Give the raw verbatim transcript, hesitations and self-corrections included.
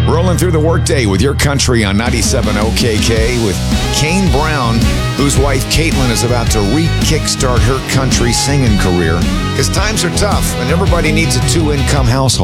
Rolling through the workday with your country on ninety-seven O K K with Kane Brown, whose wife Caitlin is about to re-kickstart her country singing career. Because times are tough and everybody needs a two-income household.